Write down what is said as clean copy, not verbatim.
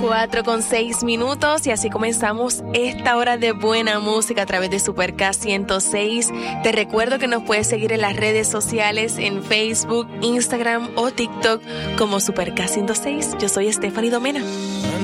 4:06 y así comenzamos esta hora de buena música a través de Super K 106. Te recuerdo que nos puedes seguir en las redes sociales en Facebook, Instagram o TikTok como Super K 106. Yo soy Stephanie Domena.